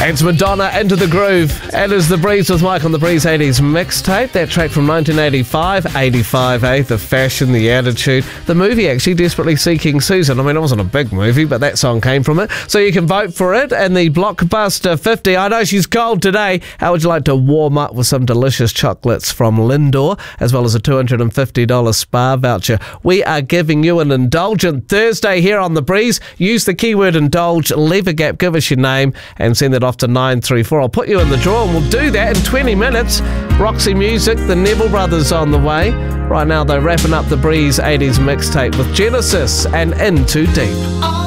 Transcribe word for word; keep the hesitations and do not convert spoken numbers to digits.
It's Madonna, Into the Groove. And it's The Breeze with Mike on the Breeze eighties mixtape. That track from nineteen eighty-five, eighty-five, eh? The fashion, the attitude. The movie, actually, Desperately Seeking Susan. I mean, it wasn't a big movie, but that song came from it. So you can vote for it. And the Blockbuster fifty. I know she's cold today. How would you like to warm up with some delicious chocolates from Lindor, as well as a two hundred fifty dollars spa voucher? We are giving you an Indulgent Thursday here on The Breeze. Use the keyword indulge, leave a gap, give us your name, and send it off to nine three four. I'll put you in the draw, and we'll do that in twenty minutes. Roxy Music, the Neville Brothers on the way. Right now, they're wrapping up the Breeze eighties mixtape with Genesis and In Too Deep.